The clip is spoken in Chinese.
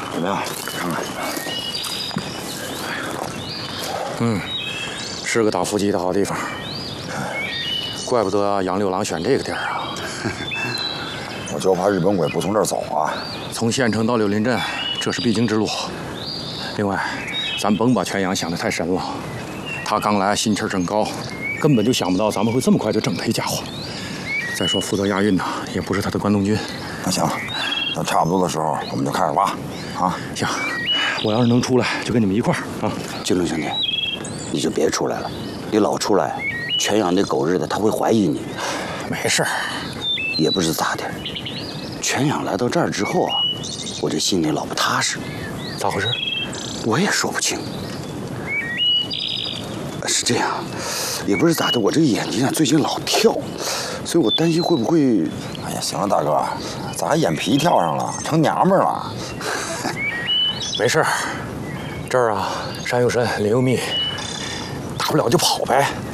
怎么样？看看。 是个打伏击的好地方。怪不得杨六郎选这个地儿啊！ 我就怕日本鬼不从这儿走啊！ 从县城到柳林镇，这是必经之路。另外，咱甭把全阳想得太深了。他刚来，心气儿正高，根本就想不到咱们会这么快就整他一家伙。再说负责押运的也不是他的关东军。 那行，等差不多的时候，我们就开始挖啊！ 行，我要是能出来，就跟你们一块儿啊！ 金龙兄弟，你就别出来了，你老出来，全阳那狗日的他会怀疑你。 没事儿， 也不知咋的，全阳来到这儿之后啊，我这心里老不踏实。 咋回事？ 我也说不清。是这样，也不是咋的，我这个眼睛啊最近老跳，所以我担心会不会…… 哎呀，行了，大哥，咋还眼皮跳上了，成娘们儿了？ 没事儿，这儿啊，山有山，林有密，大不了就跑呗。